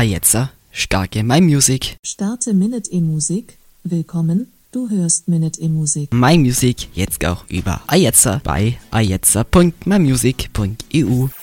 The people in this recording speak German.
Ajetzer starke My Music. Starte Minute E-Musik. Willkommen, du hörst Minute E-Musik. My Music jetzt auch über Ajetzer bei ajetzer.mymusic.eu.